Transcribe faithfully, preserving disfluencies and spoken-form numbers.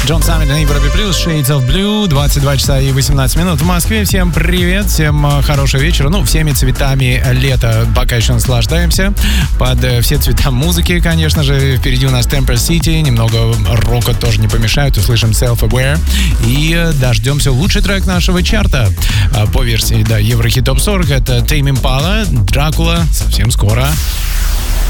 Джон Саммит на Европе Плюс, Shades of Blue, двадцать два часа и восемнадцать минут в Москве. Всем привет, всем хорошего вечера. Ну, всеми цветами лета пока еще наслаждаемся. Под все цвета музыки, конечно же. Впереди у нас Temper City, немного рока тоже не помешает. Услышим Self-Aware. И дождемся лучший трек нашего чарта по версии, да, Еврохит Топ сорок. Это Tame Impala, Дракула. Совсем скоро.